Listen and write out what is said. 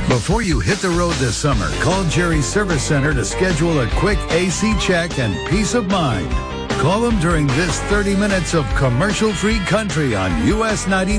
Before you hit the road this summer, call Jerry's Service Center to schedule a quick AC check and peace of mind. Call them during this 30 minutes of commercial-free country on US 90.